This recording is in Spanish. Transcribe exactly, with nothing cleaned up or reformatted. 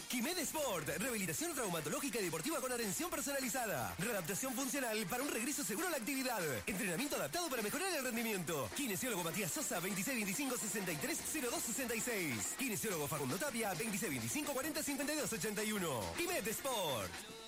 Quimed Sport, rehabilitación traumatológica y deportiva con atención personalizada. Readaptación funcional para un regreso seguro a la actividad. Entrenamiento adaptado para mejorar el rendimiento. Kinesiólogo Matías Sosa, veintiséis veinticinco sesenta y tres cero dos sesenta y seis. Kinesiólogo Facundo Tapia, veintiséis veinticinco cuarenta cincuenta y dos ochenta y uno. Quimed Sport.